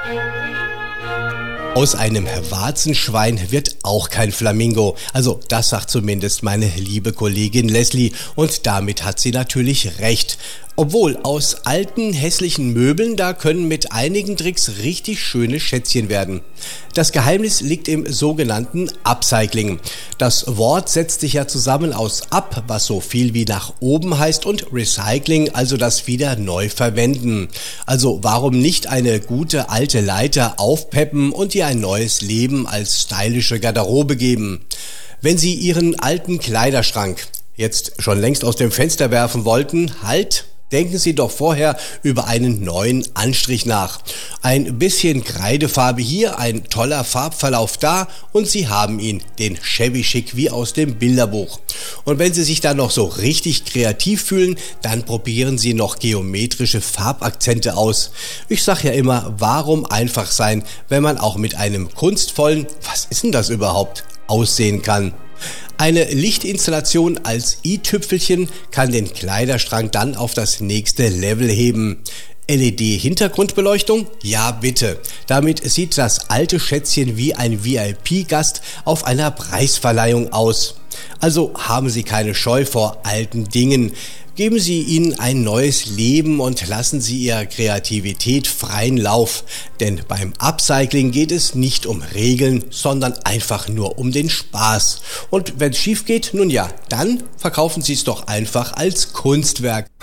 Aus einem Warzenschwein wird auch kein Flamingo. Also das sagt zumindest meine liebe Kollegin Leslie. Und damit hat sie natürlich recht. Obwohl, aus alten, hässlichen Möbeln, da können mit einigen Tricks richtig schöne Schätzchen werden. Das Geheimnis liegt im sogenannten Upcycling. Das Wort setzt sich ja zusammen aus up, was so viel wie nach oben heißt, und Recycling, also das wieder neu verwenden. Also warum nicht eine gute alte Leiter aufpeppen und ihr ein neues Leben als stylische Garderobe geben? Wenn Sie Ihren alten Kleiderschrank jetzt schon längst aus dem Fenster werfen wollten, halt! Denken Sie doch vorher über einen neuen Anstrich nach. Ein bisschen Kreidefarbe hier, ein toller Farbverlauf da und Sie haben ihn, den Shabby Chic wie aus dem Bilderbuch. Und wenn Sie sich dann noch so richtig kreativ fühlen, dann probieren Sie noch geometrische Farbakzente aus. Ich sag ja immer, warum einfach sein, wenn man auch mit einem kunstvollen, was ist denn das überhaupt, aussehen kann. Eine Lichtinstallation als i-Tüpfelchen kann den Kleiderschrank dann auf das nächste Level heben. LED-Hintergrundbeleuchtung? Ja bitte. Damit sieht das alte Schätzchen wie ein VIP-Gast auf einer Preisverleihung aus. Also haben Sie keine Scheu vor alten Dingen. Geben Sie ihnen ein neues Leben und lassen Sie Ihrer Kreativität freien Lauf. Denn beim Upcycling geht es nicht um Regeln, sondern einfach nur um den Spaß. Und wenn es schief geht, nun ja, dann verkaufen Sie es doch einfach als Kunstwerk.